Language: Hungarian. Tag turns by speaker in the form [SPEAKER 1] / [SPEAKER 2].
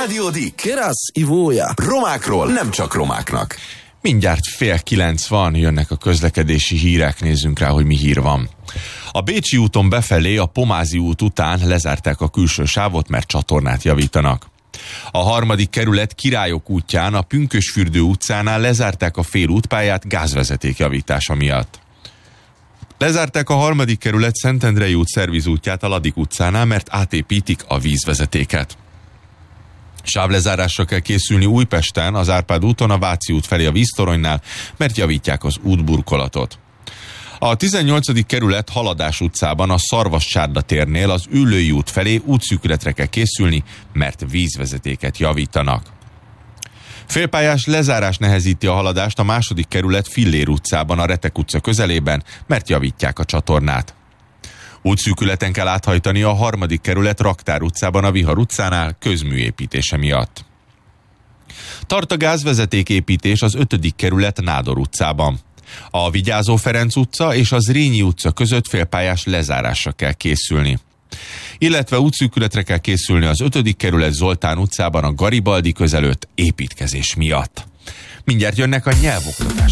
[SPEAKER 1] Rádió Dick.
[SPEAKER 2] Kerasz, ivója.
[SPEAKER 1] Romákról nem csak romáknak.
[SPEAKER 3] Mindjárt 8:30 van, jönnek a közlekedési hírek, nézzünk rá, hogy mi hír van. A Bécsi úton befelé a Pomázi út után lezárták a külső sávot, mert csatornát javítanak. A 3. kerület Királyok útján a Pünkösfürdő utcánál lezárták a félútpályát gázvezeték javítása miatt. Lezárták a 3. kerület Szentendrei út szervizútját a Ladik utcánál, mert átépítik a vízvezetéket. Sávlezárásra kell készülni Újpesten, az Árpád úton, a Váci út felé a víztoronynál, mert javítják az útburkolatot. A 18. kerület Haladás utcában a Szarvassárda térnél az Üllői út felé útszűkületre kell készülni, mert vízvezetéket javítanak. Félpályás lezárás nehezíti a haladást a 2. kerület Fillér utcában a Retek utca közelében, mert javítják a csatornát. Útszűkületen kell áthajtani a 3. kerület Raktár utcában a Vihar utcánál közműépítése miatt. Tart a gázvezetéképítés az 5. kerület Nádor utcában. A Vigyázó Ferenc utca és az Zrínyi utca között félpályás lezárásra kell készülni. Illetve útszűkületre kell készülni az 5. kerület Zoltán utcában a Garibaldi közelött építkezés miatt. Mindjárt jönnek a nyelvoktatás